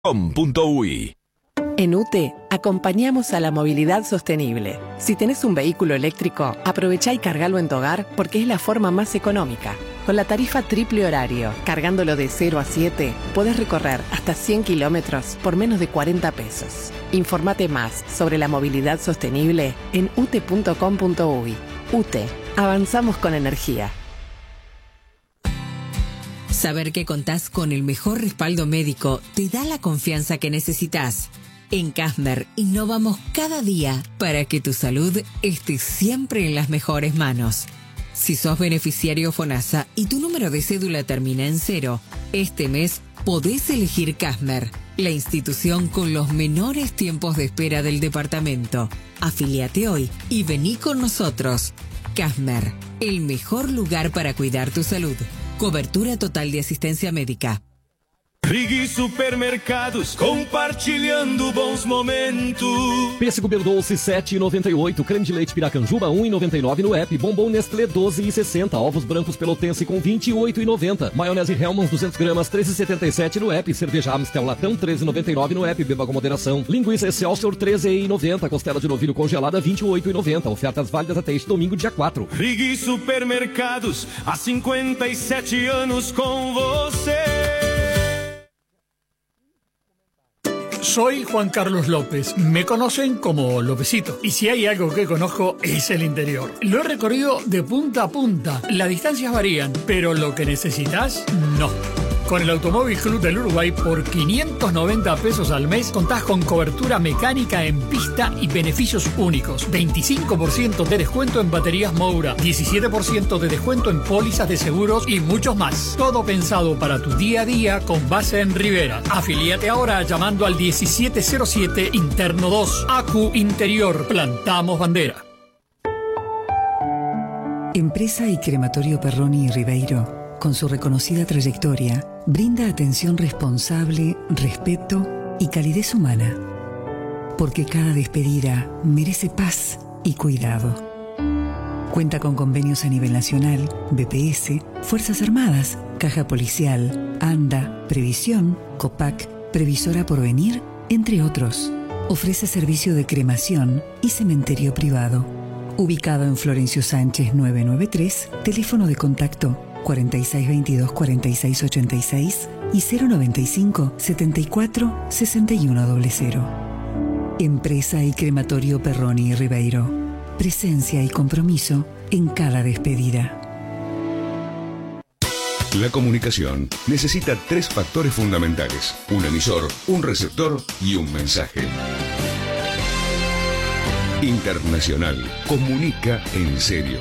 .uy. En UTE, acompañamos a la movilidad sostenible. Si tenés un vehículo eléctrico, aprovechá y cargalo en tu hogar porque es la forma más económica. Con la tarifa triple horario, cargándolo de 0 a 7, podés recorrer hasta 100 kilómetros por menos de 40 pesos. Informate más sobre la movilidad sostenible en ute.com.uy. UTE, avanzamos con energía. Saber que contás con el mejor respaldo médico te da la confianza que necesitas. En Kasmer innovamos cada día para que tu salud esté siempre en las mejores manos. Si sos beneficiario FONASA y tu número de cédula termina en 0, este mes podés elegir Kasmer, la institución con los menores tiempos de espera del departamento. Afíliate hoy y vení con nosotros. Kasmer, el mejor lugar para cuidar tu salud. Cobertura total de assistência médica. Rig Supermercados, compartilhando bons momentos. Pêssego Berdoce 7,98, creme de leite Piracanjuba 1,99 no app, bombom Nestlé 12,60, ovos brancos Pelotense com 28,90, maionese Hellmann's 200 gramas 13,77 no app, cerveja Amstel Latão 13,99 no app, beba com moderação, linguiça Excelsior 13,90, costela de novilho congelada 28,90, ofertas válidas até este domingo dia 4. Rig Supermercados, há 57 anos com você. Soy Juan Carlos López, me conocen como Lópezito, y si hay algo que conozco es el interior. Lo he recorrido de punta a punta, las distancias varían, pero lo que necesitas, no. Con el Automóvil Club del Uruguay, por 590 pesos al mes, contás con cobertura mecánica en pista y beneficios únicos. 25% de descuento en baterías Moura, 17% de descuento en pólizas de seguros y muchos más. Todo pensado para tu día a día con base en Rivera. Afilíate ahora llamando al 1707 Interno 2. ACU Interior. Plantamos bandera. Empresa y Crematorio Perroni y Ribeiro, con su reconocida trayectoria, brinda atención responsable, respeto y calidez humana. Porque cada despedida merece paz y cuidado. Cuenta con convenios a nivel nacional, BPS, Fuerzas Armadas, Caja Policial, ANDA, Previsión, COPAC, Previsora Porvenir, entre otros. Ofrece servicio de cremación y cementerio privado. Ubicado en Florencio Sánchez 993, teléfono de contacto 4622-4686 y 095-74-6100. Empresa y Crematorio Perroni y Ribeiro. Presencia y compromiso en cada despedida. La comunicación necesita 3 factores fundamentales: un emisor, un receptor y un mensaje. Internacional comunica en serio.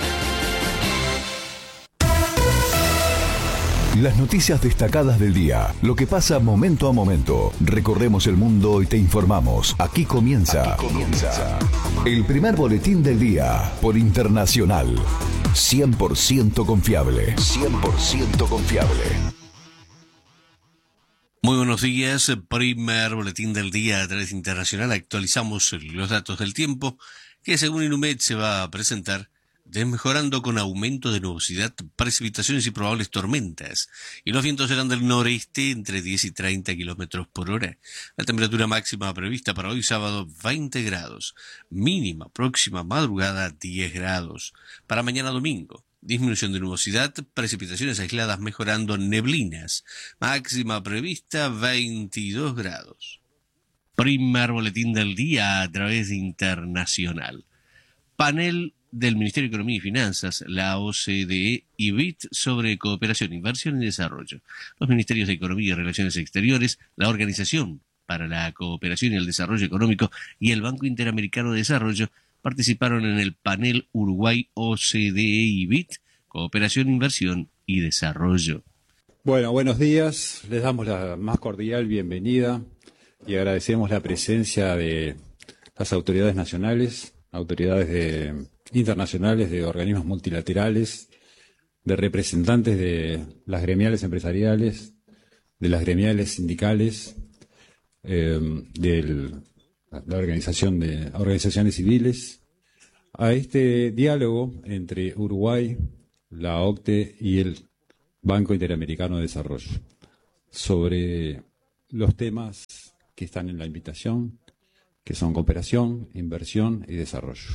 Las noticias destacadas del día, lo que pasa momento a momento. Recorremos el mundo y te informamos. Aquí comienza. El primer boletín del día por Internacional. 100% confiable. 100% confiable. Muy buenos días, primer boletín del día a través de Internacional. Actualizamos los datos del tiempo que según Inumet se va a presentar desmejorando con aumento de nubosidad, precipitaciones y probables tormentas. Y los vientos serán del noreste entre 10 y 30 kilómetros por hora. La temperatura máxima prevista para hoy sábado 20 grados. Mínima próxima madrugada 10 grados. Para mañana domingo, disminución de nubosidad, precipitaciones aisladas mejorando neblinas. Máxima prevista 22 grados. Primer boletín del día a través de Internacional. Panel del Ministerio de Economía y Finanzas, la OCDE y BID sobre cooperación, inversión y desarrollo. Los Ministerios de Economía y Relaciones Exteriores, la Organización para la Cooperación y el Desarrollo Económico y el Banco Interamericano de Desarrollo participaron en el panel Uruguay OCDE y BID, Cooperación, Inversión y Desarrollo. Bueno, buenos días. Les damos la más cordial bienvenida y agradecemos la presencia de las autoridades nacionales, autoridades internacionales, de organismos multilaterales, de representantes de las gremiales empresariales, de las gremiales sindicales, de la organización de organizaciones civiles, a este diálogo entre Uruguay, la OCDE y el Banco Interamericano de Desarrollo sobre los temas que están en la invitación, que son cooperación, inversión y desarrollo.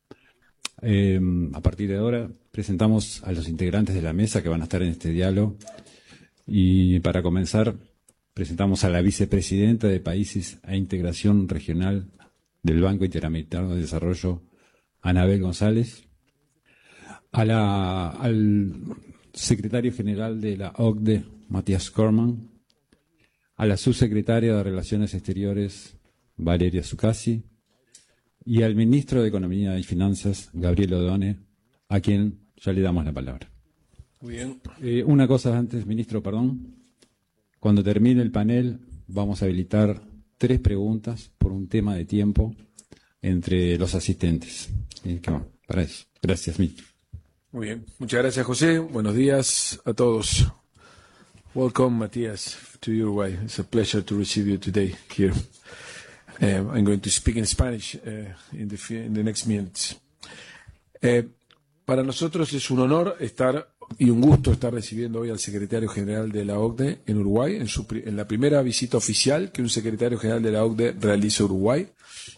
A partir de ahora presentamos a los integrantes de la mesa que van a estar en este diálogo y para comenzar presentamos a la vicepresidenta de Países e Integración Regional del Banco Interamericano de Desarrollo, Anabel González, al secretario general de la OCDE, Matías Corman, a la subsecretaria de Relaciones Exteriores, Valeria Zuccasi, y al ministro de Economía y Finanzas, Gabriel Odone, a quien ya le damos la palabra. Muy bien. Una cosa antes, ministro, perdón. Cuando termine el panel, vamos a habilitar 3 preguntas por un tema de tiempo entre los asistentes. Para eso. Gracias, ministro. Muy bien. Muchas gracias, José. Buenos días a todos. Welcome, Matías, to Uruguay. It's a pleasure to receive you today here. I'm going to speak in Spanish in the next minutes. Para nosotros es un honor y un gusto estar recibiendo hoy al secretario general de la OCDE en Uruguay, en la primera visita oficial que un secretario general de la OCDE realiza a Uruguay.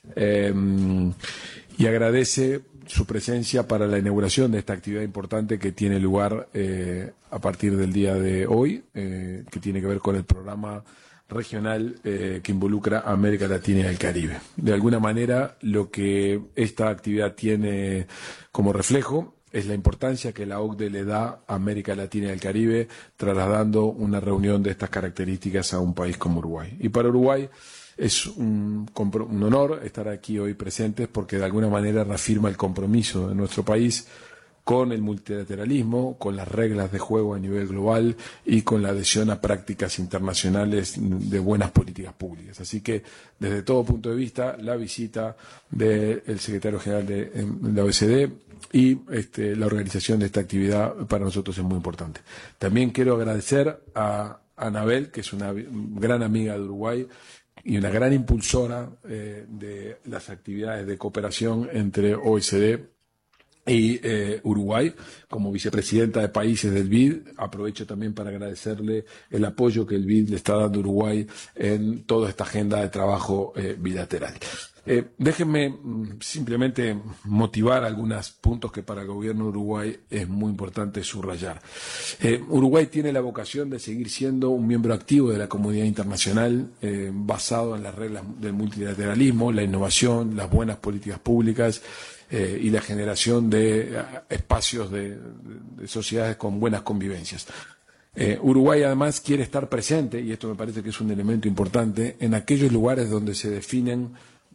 Y agradece su presencia para la inauguración de esta actividad importante que tiene lugar a partir del día de hoy, que tiene que ver con el programa regional que involucra a América Latina y el Caribe. De alguna manera, lo que esta actividad tiene como reflejo es la importancia que la OCDE le da a América Latina y el Caribe, trasladando una reunión de estas características a un país como Uruguay. Y para Uruguay es un honor estar aquí hoy presentes porque de alguna manera reafirma el compromiso de nuestro país con el multilateralismo, con las reglas de juego a nivel global y con la adhesión a prácticas internacionales de buenas políticas públicas. Así que, desde todo punto de vista, la visita del secretario general de la OECD y la organización de esta actividad para nosotros es muy importante. También quiero agradecer a Anabel, que es una gran amiga de Uruguay y una gran impulsora de las actividades de cooperación entre OECD y Uruguay, como vicepresidenta de países del BID. Aprovecho también para agradecerle el apoyo que el BID le está dando a Uruguay en toda esta agenda de trabajo bilateral. Déjenme simplemente motivar algunos puntos que para el gobierno de Uruguay es muy importante subrayar. Uruguay tiene la vocación de seguir siendo un miembro activo de la comunidad internacional basado en las reglas del multilateralismo, la innovación, las buenas políticas públicas y la generación de espacios de sociedades con buenas convivencias. Uruguay además quiere estar presente, y esto me parece que es un elemento importante, en aquellos lugares donde se definen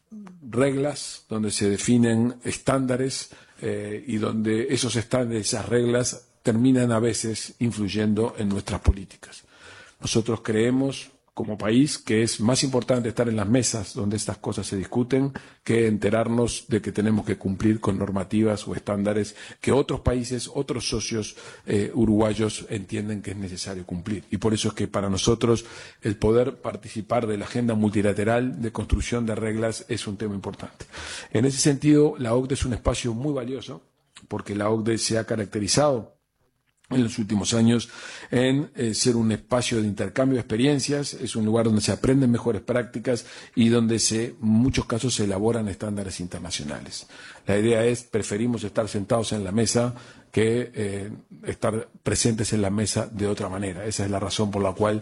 reglas, donde se definen estándares y donde esos estándares, esas reglas terminan a veces influyendo en nuestras políticas. Nosotros creemos como país que es más importante estar en las mesas donde estas cosas se discuten que enterarnos de que tenemos que cumplir con normativas o estándares que otros países, otros socios uruguayos entienden que es necesario cumplir. Y por eso es que para nosotros el poder participar de la agenda multilateral de construcción de reglas es un tema importante. En ese sentido, la OCDE es un espacio muy valioso porque la OCDE se ha caracterizado en los últimos años en ser un espacio de intercambio de experiencias, es un lugar donde se aprenden mejores prácticas y donde en muchos casos se elaboran estándares internacionales. La idea es, preferimos estar sentados en la mesa que estar presentes en la mesa de otra manera. Esa es la razón por la cual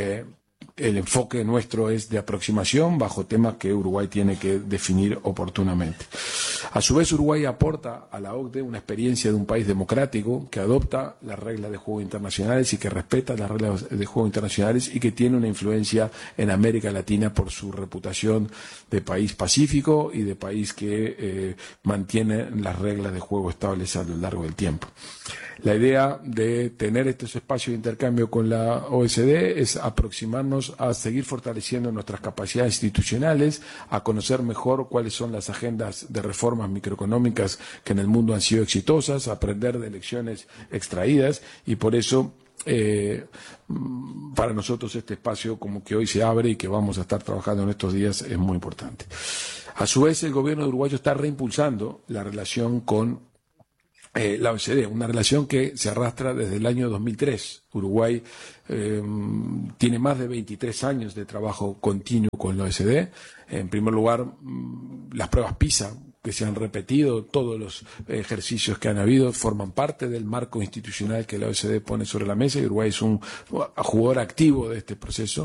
el enfoque nuestro es de aproximación bajo temas que Uruguay tiene que definir oportunamente. A su vez, Uruguay aporta a la OCDE una experiencia de un país democrático que adopta las reglas de juego internacionales y que respeta las reglas de juego internacionales y que tiene una influencia en América Latina por su reputación de país pacífico y de país que mantiene las reglas de juego estables a lo largo del tiempo. La idea de tener estos espacios de intercambio con la OECD es aproximarnos a seguir fortaleciendo nuestras capacidades institucionales, a conocer mejor cuáles son las agendas de reformas microeconómicas que en el mundo han sido exitosas, a aprender de lecciones extraídas y por eso para nosotros este espacio como que hoy se abre y que vamos a estar trabajando en estos días es muy importante. A su vez, el gobierno uruguayo está reimpulsando la relación con la OECD, una relación que se arrastra desde el año 2003. Uruguay tiene más de 23 años de trabajo continuo con la OECD. En primer lugar, las pruebas PISA, que se han repetido, todos los ejercicios que han habido, forman parte del marco institucional que la OECD pone sobre la mesa, y Uruguay es un jugador activo de este proceso.